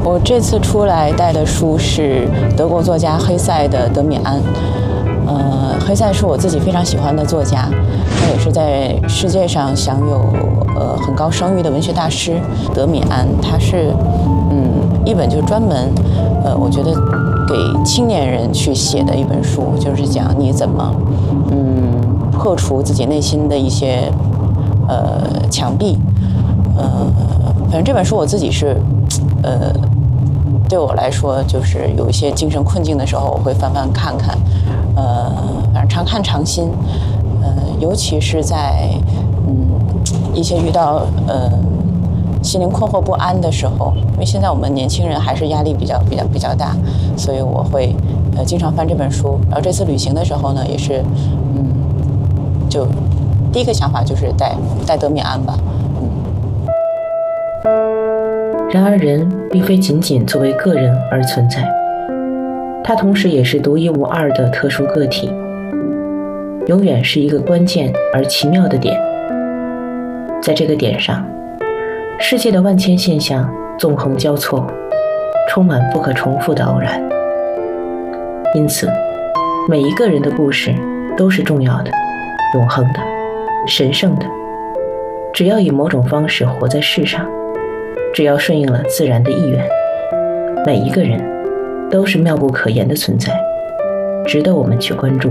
我这次出来带的书是德国作家黑塞的《德米安》。黑塞是我自己非常喜欢的作家，他也是在世界上享有很高声誉的文学大师。德米安他是一本就专门我觉得给青年人去写的一本书，就是讲你怎么破除自己内心的一些墙壁。反正这本书我自己是对我来说就是有一些精神困境的时候，我会翻翻看看。反正常看常新。尤其是在一些遇到心灵困惑不安的时候，因为现在我们年轻人还是压力比较大，所以我会经常翻这本书。然后这次旅行的时候呢，也是就第一个想法就是带德米安吧。 然而人并非仅仅作为个人而存在，他同时也是独一无二的特殊个体，永远是一个关键而奇妙的点。在这个点上，世界的万千现象纵横交错，充满不可重复的偶然。因此，每一个人的故事都是重要的、永恒的、神圣的。只要以某种方式活在世上，只要顺应了自然的意愿，每一个人都是妙不可言的存在，值得我们去关注。